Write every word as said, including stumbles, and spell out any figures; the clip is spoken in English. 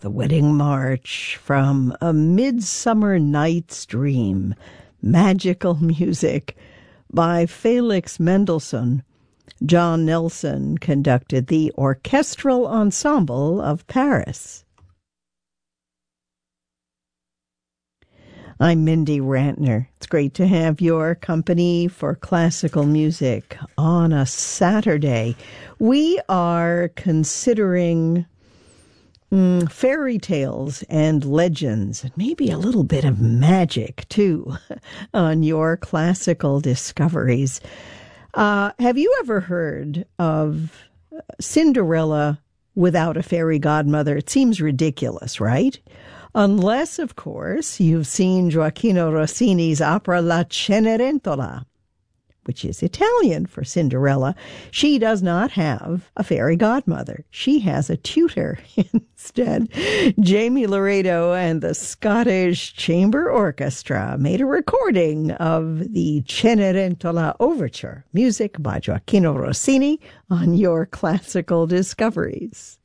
The Wedding March from A Midsummer Night's Dream, Magical Music by Felix Mendelssohn. John Nelson conducted the Orchestral Ensemble of Paris. I'm Mindy Rantner. It's great to have your company for classical music on a Saturday. We are considering mm, fairy tales and legends, and maybe a little bit of magic, too, on your classical discoveries. Uh, have you ever heard of Cinderella without a fairy godmother? It seems ridiculous, right? Unless, of course, you've seen Gioachino Rossini's opera La Cenerentola, which is Italian for Cinderella. She does not have a fairy godmother. She has a tutor instead. Jamie Laredo and the Scottish Chamber Orchestra made a recording of the Cenerentola Overture, music by Gioachino Rossini, on your classical discoveries.